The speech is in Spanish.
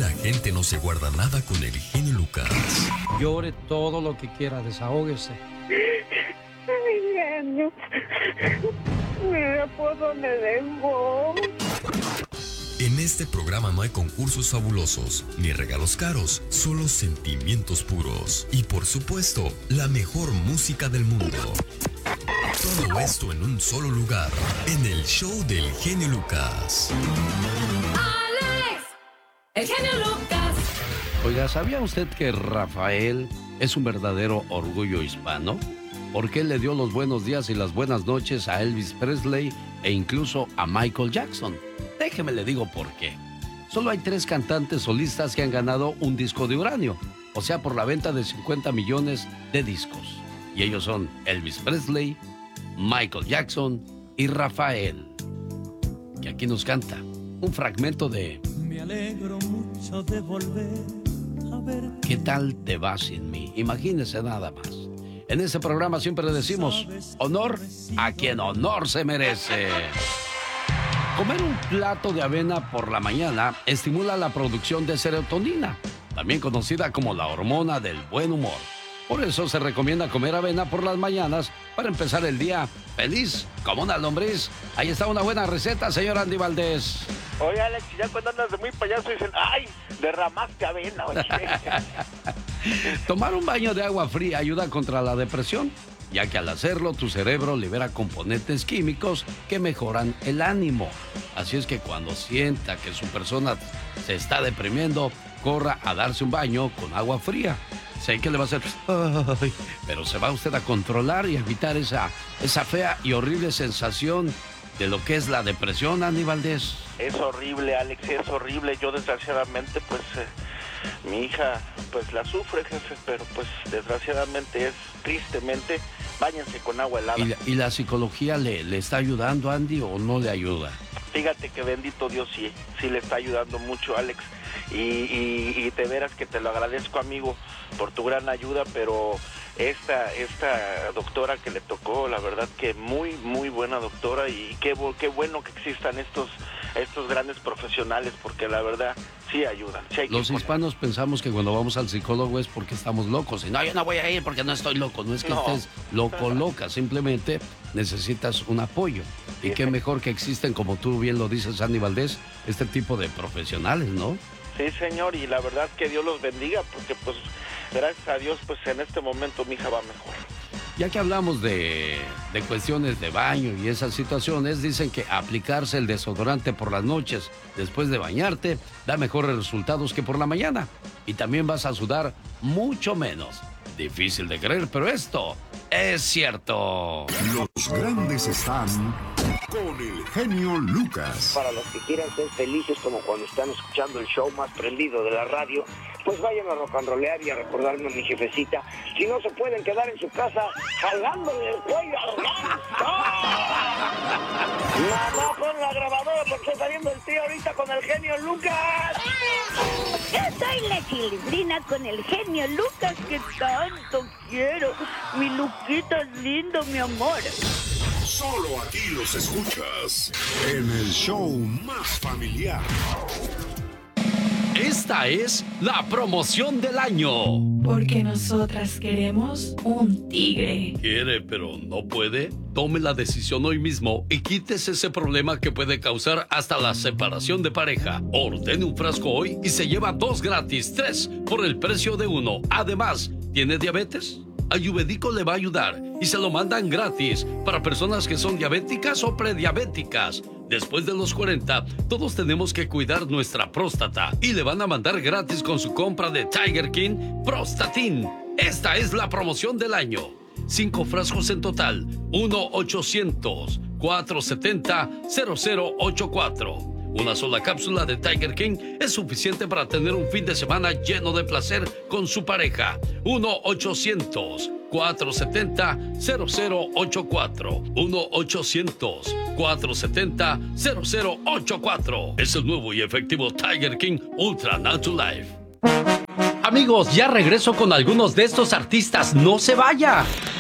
la gente no se guarda nada con el genio Lucas. Llore todo lo que quiera, desahógese. Ay, genio. Mira por dónde dejó. En este programa no hay concursos fabulosos, ni regalos caros, solo sentimientos puros. Y por supuesto, la mejor música del mundo. Todo esto en un solo lugar, en el show del genio Lucas. ¡Alex! ¡El genio Lucas! Oiga, ¿sabía usted que Rafael es un verdadero orgullo hispano? Porque él le dio los buenos días y las buenas noches a Elvis Presley e incluso a Michael Jackson. Déjeme le digo por qué. Solo hay 3 cantantes solistas que han ganado un disco de uranio, o sea, por la venta de 50 millones de discos. Y ellos son Elvis Presley, Michael Jackson y Rafael, que aquí nos canta un fragmento de Me alegro mucho de volver a ver. ¿Qué tal te va sin mí? Imagínese nada más. En este programa siempre le decimos honor a quien honor se merece. Comer un plato de avena por la mañana estimula la producción de serotonina, también conocida como la hormona del buen humor. Por eso se recomienda comer avena por las mañanas para empezar el día feliz como una lombriz. Ahí está una buena receta, señor Andy Valdés. Oye, Alex, ya cuando andas de muy payaso dicen, ¡ay! Derramaste avena, oye. Tomar un baño de agua fría ayuda contra la depresión, ya que al hacerlo tu cerebro libera componentes químicos que mejoran el ánimo. Así es que cuando sienta que su persona se está deprimiendo, corra a darse un baño con agua fría. Sé que le va a hacer, ay, pero se va usted a controlar y a evitar esa fea y horrible sensación de lo que es la depresión, Andy Valdés. Es horrible, Alex, es horrible. Yo desgraciadamente, pues, mi hija, pues, la sufre, jefe, pero pues, desgraciadamente tristemente, báñense con agua helada. ¿Y la psicología le está ayudando, Andy, o no le ayuda? Fíjate que bendito Dios sí le está ayudando mucho, Alex, y de veras que te lo agradezco, amigo, por tu gran ayuda, pero esta doctora que le tocó, la verdad que muy, muy buena doctora, y qué bueno que existan estos grandes profesionales, porque la verdad sí ayudan. Sí Los hispanos pensamos que cuando vamos al psicólogo es porque estamos locos, y no, yo no voy a ir porque no estoy loco, no es que estés loco, loca, simplemente necesitas un apoyo. Y qué mejor que existen, como tú bien lo dices, Andy Valdés, este tipo de profesionales, ¿no? Sí, señor, y la verdad que Dios los bendiga, porque pues gracias a Dios, pues en este momento mi hija va mejor. Ya que hablamos de cuestiones de baño y esas situaciones, dicen que aplicarse el desodorante por las noches después de bañarte da mejores resultados que por la mañana. Y también vas a sudar mucho menos. Difícil de creer, pero esto es cierto. Los grandes están con el genio Lucas. Para los que quieran ser felices como cuando están escuchando el show más prendido de la radio, pues vayan a rock and rollear y a recordarme a mi jefecita. Si no se pueden quedar en su casa jalándole el cuello al ganso. Mamá, pon la grabadora porque está saliendo el tío ahorita con el genio Lucas. Yo soy la Chilindrina con el genio Lucas que tanto quiero. Mi Luquita es lindo, mi amor. Solo aquí los escuchas en el show más familiar. Esta es la promoción del año. Porque nosotras queremos un tigre. ¿Quiere pero no puede? Tome la decisión hoy mismo y quítese ese problema que puede causar hasta la separación de pareja. Ordene un frasco hoy y se lleva 2 gratis, 3 por el precio de 1. Además, ¿tiene diabetes? Ayurvédico le va a ayudar y se lo mandan gratis para personas que son diabéticas o prediabéticas. Después de los 40, todos tenemos que cuidar nuestra próstata y le van a mandar gratis con su compra de Tiger King Prostatin. Esta es la promoción del año. 5 frascos en total. 1-800-470-0084. Una sola cápsula de Tiger King es suficiente para tener un fin de semana lleno de placer con su pareja. 1-800-470-0084. 1-800-470-0084. Es el nuevo y efectivo Tiger King Ultra Natural Life. Amigos, ya regreso con algunos de estos artistas. ¡No se vaya!